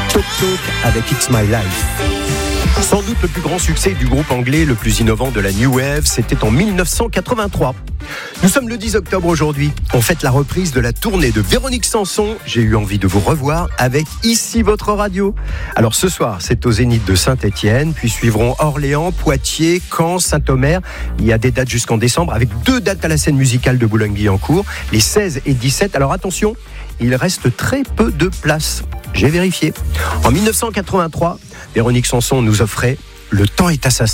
Talk Talk avec It's My Life. Sans doute le plus grand succès du groupe anglais le plus innovant de la New Wave, c'était en 1983. Nous sommes le 10 octobre aujourd'hui. On fête la reprise de la tournée de Véronique Sanson. J'ai eu envie de vous revoir avec Ici votre radio. Alors ce soir, c'est au Zénith de Saint-Étienne, puis suivront Orléans, Poitiers, Caen, Saint-Omer. Il y a des dates jusqu'en décembre, avec 2 dates à la scène musicale de Boulogne-Billancourt, les 16 et 17. Alors attention, il reste très peu de place. J'ai vérifié. En 1983, Véronique Sanson nous offrait « Le temps est assassin ».